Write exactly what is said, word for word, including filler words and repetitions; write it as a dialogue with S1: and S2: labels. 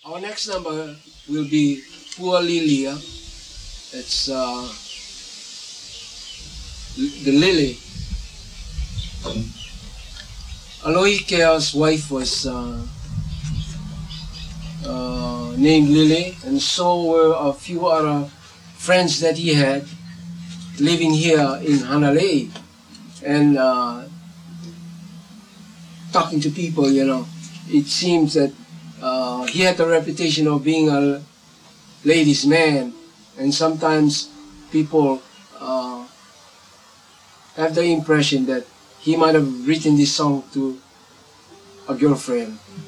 S1: Our next number will be Poor Lilia. It's uh, the Lily. Alohi Kea's wife was uh, uh, named Lily, and so were a few other friends that he had living here in Hanalei, and uh, talking to people, you know. It seems that uh, he had a reputation of being a ladies' man, and sometimes people uh, have the impression that he might have written this song to a girlfriend.